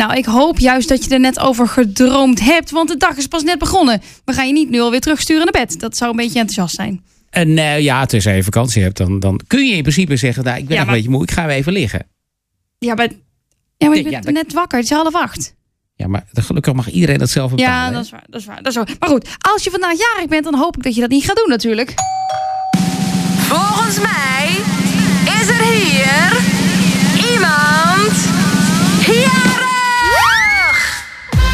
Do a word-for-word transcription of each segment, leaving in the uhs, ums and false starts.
Nou, ik hoop juist dat je er net over gedroomd hebt, want de dag is pas net begonnen. We gaan je niet nu alweer terugsturen naar bed. Dat zou een beetje enthousiast zijn. En uh, ja, tenzij je vakantie hebt, dan, dan kun je in principe zeggen, nou, ik ben Ja, nog maar- een beetje moe, ik ga weer even liggen. Ja, maar, ja, maar je Ja, bent dat- net wakker. Het is half acht. Ja, maar gelukkig mag iedereen dat zelf bepalen. Ja, hè? dat is waar. Dat is waar. Dat is waar. Maar goed, als je vandaag jarig bent, dan hoop ik dat je dat niet gaat doen natuurlijk. Volgens mij is er hier iemand jarig.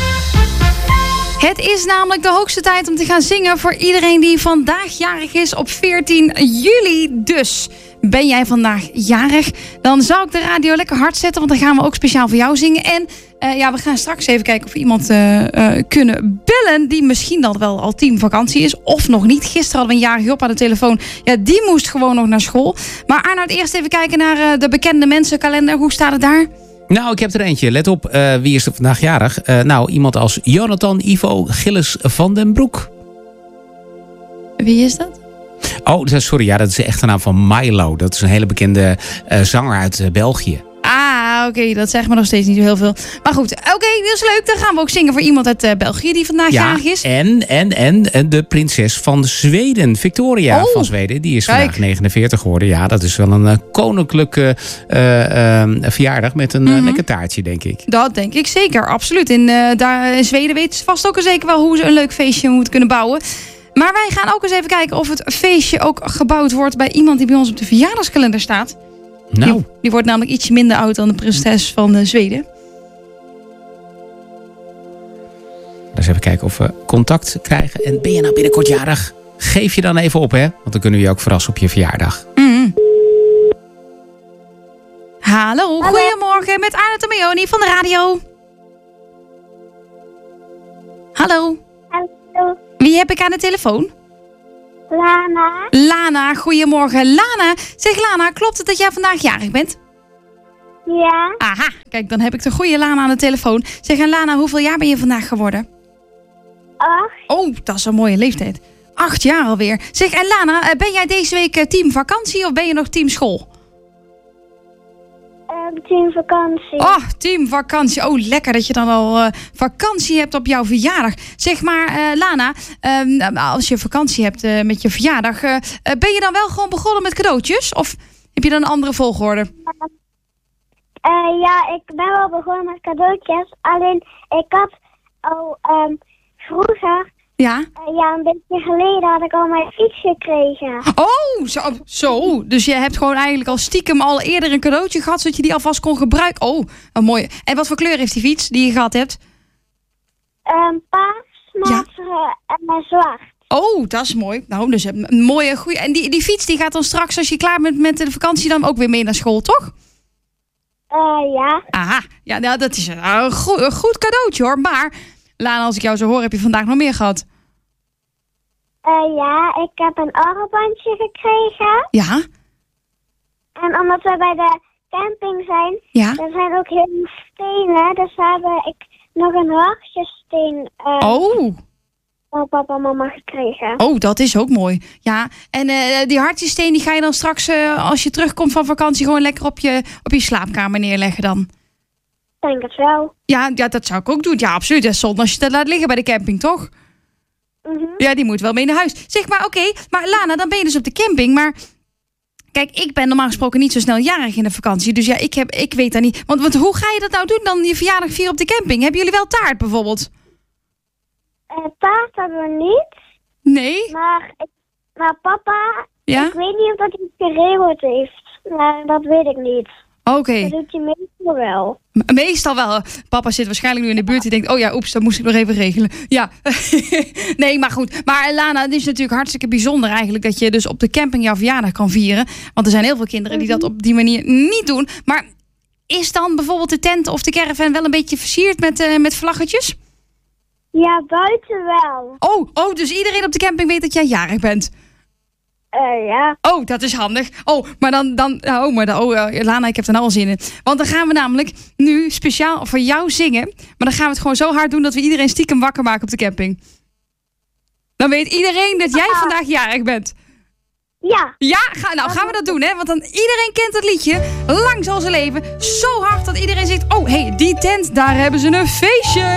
Het is namelijk de hoogste tijd om te gaan zingen voor iedereen die vandaag jarig is op veertien juli. Dus ben jij vandaag jarig, dan zou ik de radio lekker hard zetten, want dan gaan we ook speciaal voor jou zingen. En uh, ja, we gaan straks even kijken of we iemand uh, uh, kunnen bellen die misschien dan wel al teamvakantie is of nog niet. Gisteren hadden we een jarige op aan de telefoon. Ja, die moest gewoon nog naar school. Maar Arnoud, eerst even kijken naar uh, de bekende mensenkalender. Hoe staat het daar? Nou, ik heb er eentje. Let op, uh, wie is er vandaag jarig? Uh, nou, iemand als Jonathan Ivo Gilles van den Broek. Wie is dat? Oh, sorry, ja, dat is de echte naam van Milo. Dat is een hele bekende uh, zanger uit uh, België. Ah, oké, okay, dat zegt me nog steeds niet zo heel veel. Maar goed, oké, okay, dat is leuk. Dan gaan we ook zingen voor iemand uit uh, België die vandaag Ja, jarig is. en, en, en, en de prinses van Zweden, Victoria Oh, van Zweden. Die is kijk. vandaag negenenveertig geworden. Ja, dat is wel een uh, koninklijke uh, uh, verjaardag met een uh, Mhm. lekker taartje, denk ik. Dat denk ik zeker, absoluut. In, uh, daar in Zweden weten ze vast ook al zeker wel hoe ze een leuk feestje moeten kunnen bouwen. Maar wij gaan ook eens even kijken of het feestje ook gebouwd wordt bij iemand die bij ons op de verjaardagskalender staat. Nou, Die, die wordt namelijk ietsje minder oud dan de prinses van uh, Zweden. eens even kijken of we contact krijgen. En ben je nou binnenkort jarig? Geef je dan even op, hè? Want dan kunnen we je ook verrassen op je verjaardag. Mm. Hallo, goedemorgen met Arnoud en Meoni van de radio. Hallo, Hallo, wie heb ik aan de telefoon? Lana. Lana, goedemorgen. Lana, zeg Lana, klopt het dat jij vandaag jarig bent? Ja, Aha, kijk, dan heb ik de goede Lana aan de telefoon. Zeg, en Lana, hoeveel jaar ben je vandaag geworden? acht. Oh, dat is een mooie leeftijd. Acht jaar alweer. Zeg, en Lana, ben jij deze week eh, team vakantie of ben je nog team school? Um, team vakantie. Oh, team vakantie. Oh, lekker dat je dan al uh, vakantie hebt op jouw verjaardag. Zeg maar, uh, Lana, um, als je vakantie hebt uh, met je verjaardag, uh, uh, ben je dan wel gewoon begonnen met cadeautjes? Of heb je dan een andere volgorde? Uh, ja, ik ben wel begonnen met cadeautjes. Alleen, ik had al um, vroeger, Ja. uh, ja, een beetje geleden had ik al mijn fiets gekregen. Oh, zo, zo. Dus je hebt gewoon eigenlijk al stiekem al eerder een cadeautje gehad, zodat je die alvast kon gebruiken. Oh, een mooie. En wat voor kleur heeft die fiets die je gehad hebt? Um, paars met Ja. uh, en zwart. Oh, dat is mooi. Nou, dus een mooie, goede. En die, die fiets die gaat dan straks, als je klaar bent met de vakantie, dan ook weer mee naar school, toch? Uh, ja, Aha, ja, nou, dat is een, een, goed, een goed cadeautje hoor. Maar, Lana, als ik jou zo hoor, heb je vandaag nog meer gehad. uh, ja, ik heb een armbandje gekregen. Ja, En omdat we bij de camping zijn, ja. er zijn ook heel veel stenen. Dus heb ik nog een hartjesteen uh, Oh, van papa en mama gekregen. oh, dat is ook mooi. Ja, en uh, die hartjesteen die ga je dan straks, uh, als je terugkomt van vakantie, gewoon lekker op je, op je slaapkamer neerleggen dan. Ik denk het wel. Ja, ja, dat zou ik ook doen. Ja, absoluut. Dat is zonde als je dat laat liggen bij de camping, toch? Mhm. Ja, die moet wel mee naar huis. Zeg maar, oké. Okay, maar Lana, dan ben je dus op de camping. Maar kijk, ik ben normaal gesproken niet zo snel jarig in de vakantie. Dus ja, ik, heb, ik weet dat niet. Want, want hoe ga je dat nou doen dan, je verjaardag vieren op de camping? Hebben jullie wel taart bijvoorbeeld? Uh, taart hebben we niet, Nee? maar, ik, maar papa, Ja? ik weet niet of dat hij het geregeld heeft. Maar dat weet ik niet. Oké. Okay. Dat doet hij meestal wel. Me- Meestal wel. Papa zit waarschijnlijk nu in de buurt. Die denkt, oh ja, oeps, dat moest ik nog even regelen. Ja. Nee, maar goed. Maar Lana, het is natuurlijk hartstikke bijzonder eigenlijk dat je dus op de camping jouw verjaardag kan vieren. Want er zijn heel veel kinderen die dat op die manier niet doen. Maar is dan bijvoorbeeld de tent of de caravan wel een beetje versierd met, uh, met vlaggetjes? Ja, buiten wel. Oh, oh, dus iedereen op de camping weet dat jij jarig bent. Uh, ja. Oh, dat is handig. Oh, maar dan, dan oh, maar dan, oh, uh, Lana, ik heb er nou al zin in. Want dan gaan we namelijk nu speciaal voor jou zingen. Maar dan gaan we het gewoon zo hard doen dat we iedereen stiekem wakker maken op de camping. Dan weet iedereen dat jij Ah. vandaag jarig bent. Ja. Ja, ga, nou gaan we dat doen, hè? Want dan iedereen kent het liedje. Lang zal ze leven. Zo hard dat iedereen zegt, oh, hé, hey, die tent, daar hebben ze een feestje.